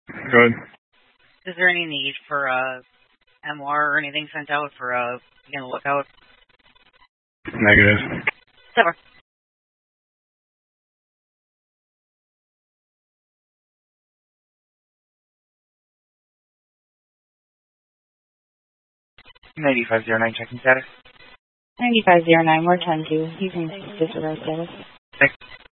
Good. Is there any need for MR or anything sent out for being on the lookout? Negative. Never. $9509 checking status. 9509, we're 10-2. You can disregard status. Thanks.